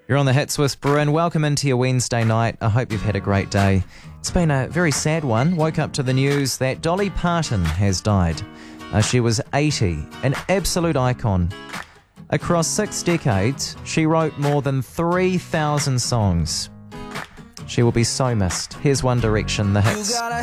You're on the Hits Whisperer and welcome into your Wednesday night. I hope you've had a great day. It's been a very sad one. Woke up to the news that Dolly Parton has died. She was 80, an absolute icon. Across 6 decades, she wrote more than 3,000 songs. She will be so missed. Here's One Direction, the hits. You got a